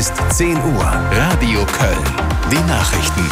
Ist 10 Uhr. Radio Köln. Die Nachrichten.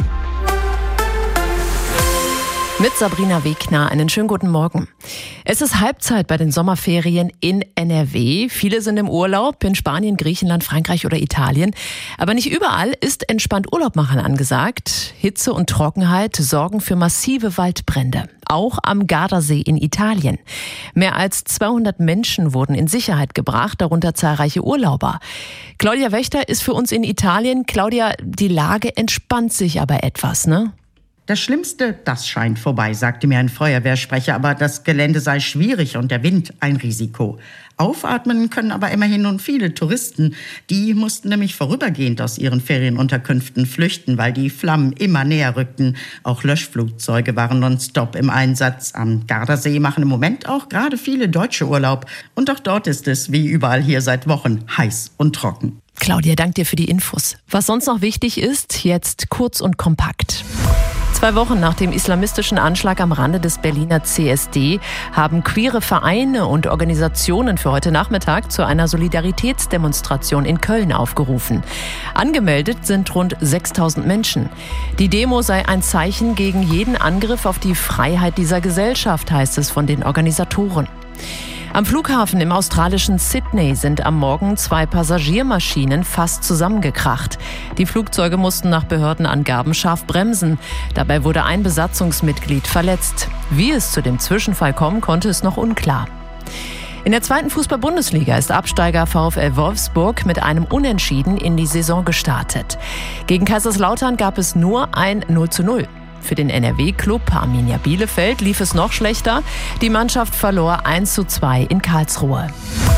Mit Sabrina Wegner, einen schönen guten Morgen. Es ist Halbzeit bei den Sommerferien in NRW. Viele sind im Urlaub in Spanien, Griechenland, Frankreich oder Italien. Aber nicht überall ist entspannt Urlaub machen angesagt. Hitze und Trockenheit sorgen für massive Waldbrände. Auch am Gardasee in Italien. Mehr als 200 Menschen wurden in Sicherheit gebracht, darunter zahlreiche Urlauber. Claudia Wächter ist für uns in Italien. Claudia, die Lage entspannt sich aber etwas, ne? Das Schlimmste, das scheint vorbei, sagte mir ein Feuerwehrsprecher, aber das Gelände sei schwierig und der Wind ein Risiko. Aufatmen können aber immerhin nun viele Touristen. Die mussten nämlich vorübergehend aus ihren Ferienunterkünften flüchten, weil die Flammen immer näher rückten. Auch Löschflugzeuge waren nonstop im Einsatz. Am Gardasee machen im Moment auch gerade viele Deutsche Urlaub. Und auch dort ist es, wie überall hier seit Wochen, heiß und trocken. Claudia, danke dir für die Infos. Was sonst noch wichtig ist, jetzt kurz und kompakt. 2 Wochen nach dem islamistischen Anschlag am Rande des Berliner CSD haben queere Vereine und Organisationen für heute Nachmittag zu einer Solidaritätsdemonstration in Köln aufgerufen. Angemeldet sind rund 6.000 Menschen. Die Demo sei ein Zeichen gegen jeden Angriff auf die Freiheit dieser Gesellschaft, heißt es von den Organisatoren. Am Flughafen im australischen Sydney sind am Morgen 2 Passagiermaschinen fast zusammengekracht. Die Flugzeuge mussten nach Behördenangaben scharf bremsen. Dabei wurde ein Besatzungsmitglied verletzt. Wie es zu dem Zwischenfall kommen konnte, ist noch unklar. In der 2. Fußball-Bundesliga ist Absteiger VfL Wolfsburg mit einem Unentschieden in die Saison gestartet. Gegen Kaiserslautern gab es nur ein 0:0. Für den NRW-Club Arminia Bielefeld lief es noch schlechter. Die Mannschaft verlor 1:2 in Karlsruhe.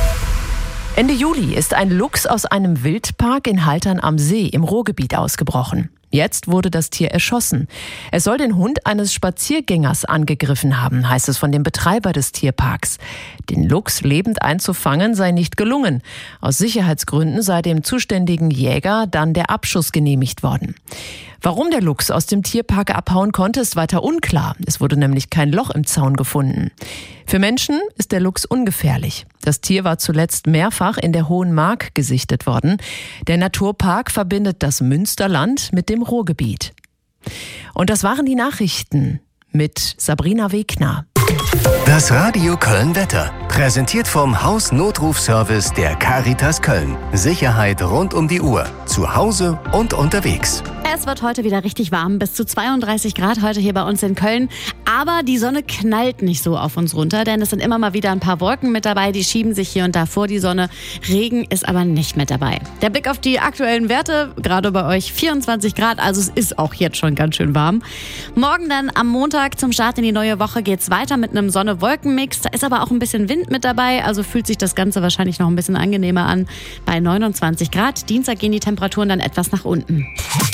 Ende Juli ist ein Luchs aus einem Wildpark in Haltern am See im Ruhrgebiet ausgebrochen. Jetzt wurde das Tier erschossen. Es soll den Hund eines Spaziergängers angegriffen haben, heißt es von dem Betreiber des Tierparks. Den Luchs lebend einzufangen sei nicht gelungen. Aus Sicherheitsgründen sei dem zuständigen Jäger dann der Abschuss genehmigt worden. Warum der Luchs aus dem Tierpark abhauen konnte, ist weiter unklar. Es wurde nämlich kein Loch im Zaun gefunden. Für Menschen ist der Luchs ungefährlich. Das Tier war zuletzt mehrfach in der Hohen Mark gesichtet worden. Der Naturpark verbindet das Münsterland mit dem Ruhrgebiet. Und das waren die Nachrichten mit Sabrina Wegner. Das Radio Köln Wetter. Präsentiert vom Hausnotrufservice der Caritas Köln. Sicherheit rund um die Uhr. Zu Hause und unterwegs. Es wird heute wieder richtig warm, bis zu 32 Grad heute hier bei uns in Köln. Aber die Sonne knallt nicht so auf uns runter, denn es sind immer mal wieder ein paar Wolken mit dabei, die schieben sich hier und da vor die Sonne. Regen ist aber nicht mit dabei. Der Blick auf die aktuellen Werte, gerade bei euch 24 Grad, also es ist auch jetzt schon ganz schön warm. Morgen dann am Montag zum Start in die neue Woche geht's weiter mit einem Sonne-Wolken-Mix. Da ist aber auch ein bisschen Wind mit dabei, also fühlt sich das Ganze wahrscheinlich noch ein bisschen angenehmer an. Bei 29 Grad. Dienstag gehen die Temperaturen dann etwas nach unten.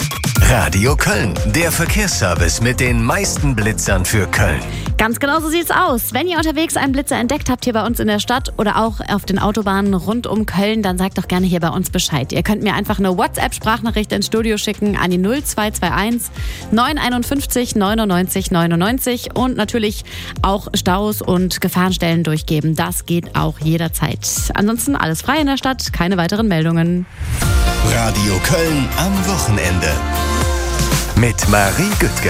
Radio Köln, der Verkehrsservice mit den meisten Blitzern für Köln. Ganz genau so sieht's aus. Wenn ihr unterwegs einen Blitzer entdeckt habt hier bei uns in der Stadt oder auch auf den Autobahnen rund um Köln, dann sagt doch gerne hier bei uns Bescheid. Ihr könnt mir einfach eine WhatsApp-Sprachnachricht ins Studio schicken an die 0221 951 99 99 und natürlich auch Staus und Gefahrenstellen durchgeben. Das geht auch jederzeit. Ansonsten alles frei in der Stadt, keine weiteren Meldungen. Radio Köln am Wochenende. Mit Marie Güttke.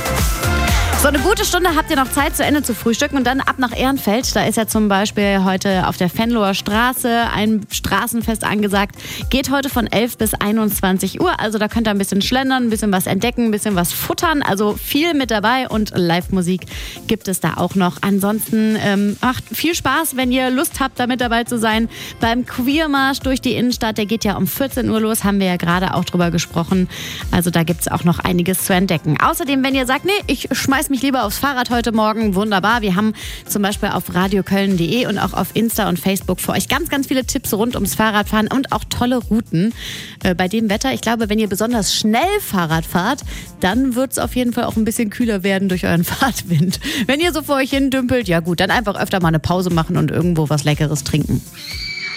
So eine gute Stunde habt ihr noch Zeit, zu Ende zu frühstücken und dann ab nach Ehrenfeld. Da ist ja zum Beispiel heute auf der Venloer Straße ein Straßenfest angesagt. Geht heute von 11 bis 21 Uhr. Also da könnt ihr ein bisschen schlendern, ein bisschen was entdecken, ein bisschen was futtern. Also viel mit dabei und Live-Musik gibt es da auch noch. Ansonsten macht viel Spaß, wenn ihr Lust habt, da mit dabei zu sein. Beim Queermarsch durch die Innenstadt, der geht ja um 14 Uhr los, haben wir ja gerade auch drüber gesprochen. Also da gibt es auch noch einiges zu entdecken. Außerdem, wenn ihr sagt, nee, ich schmeiß mich lieber aufs Fahrrad heute Morgen, wunderbar. Wir haben zum Beispiel auf radioköln.de und auch auf Insta und Facebook für euch ganz, ganz viele Tipps rund ums Fahrradfahren und auch tolle Routen. Bei dem Wetter, ich glaube, wenn ihr besonders schnell Fahrrad fahrt, dann wird es auf jeden Fall auch ein bisschen kühler werden durch euren Fahrtwind. Wenn ihr so vor euch hin dümpelt, ja gut, dann einfach öfter mal eine Pause machen und irgendwo was Leckeres trinken.